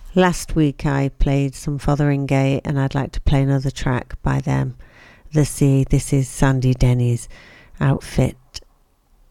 Last week I played some Fotheringay and I'd like to play another track by them, The Sea. This is Sandy Denny's outfit.